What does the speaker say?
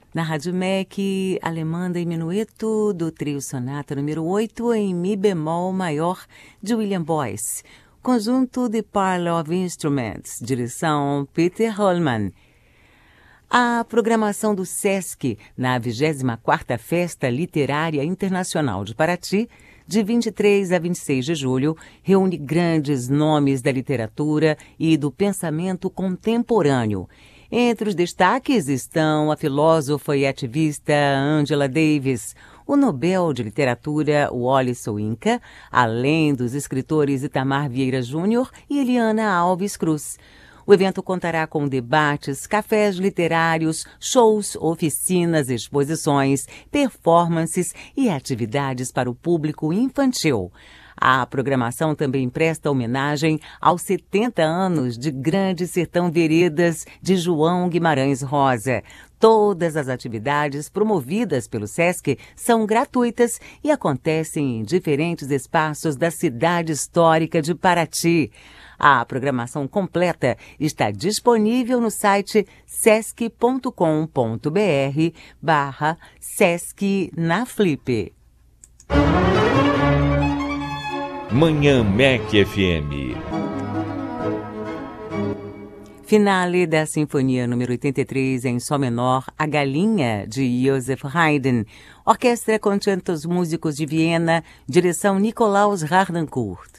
Na Rádio MEC, Alemanda e Minueto, do trio Sonata número 8 em Mi bemol maior, de William Boyce. Conjunto de Parlor of Instruments, direção Peter Hollman. A programação do SESC na 24ª Festa Literária Internacional de Paraty, de 23 a 26 de julho, reúne grandes nomes da literatura e do pensamento contemporâneo. Entre os destaques estão a filósofa e ativista Angela Davis, o Nobel de Literatura Wole Soyinka, além dos escritores Itamar Vieira Júnior e Eliana Alves Cruz. O evento contará com debates, cafés literários, shows, oficinas, exposições, performances e atividades para o público infantil. A programação também presta homenagem aos 70 anos de Grande Sertão Veredas de João Guimarães Rosa. Todas as atividades promovidas pelo SESC são gratuitas e acontecem em diferentes espaços da cidade histórica de Paraty. A programação completa está disponível no site sesc.com.br/Sesc na Flip. Manhã MEC FM. Finale da Sinfonia número 83 em Sol menor, A Galinha, de Joseph Haydn. Orquestra com tantos músicos de Viena, direção Nikolaus Harnoncourt.